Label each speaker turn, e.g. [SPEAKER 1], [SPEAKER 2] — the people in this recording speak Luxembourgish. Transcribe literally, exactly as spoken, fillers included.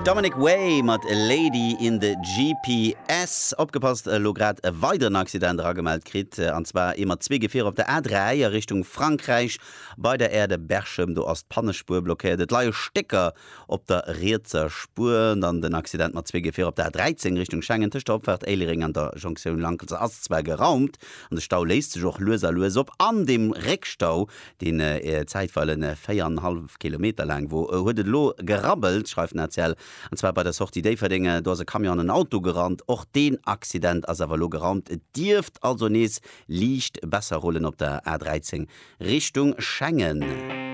[SPEAKER 1] Dominic Way mat a Lady in the G P S opgepasst äh, lo grad e weiteren Accident ragemalt krit äh, anzwa immer zwe Gefehr op der A drei Richtung Frankreich bei der Erde Berchem do as Pannespur blockiert laie Stecker op der Rezer Spur dann den Accident mat zwe Gefehr op der A dreizehn Richtung Schengen Stopfahrt Eiling an der Jonction Lankels as zwei geraumt und der Stau lässt sich auch loser los op an dem Reckstau den äh, Zeitfallen äh, viereinhalb Kilometer lang wo äh, huet lo gerabbelt schreibt erzähl und zwar bei der Sortie Idee verdinge da se Kamion ein Auto gerannt och den Accident as er lo gerannt dirft also nees liicht besser rollen op der A dreizehn Richtung Schengen.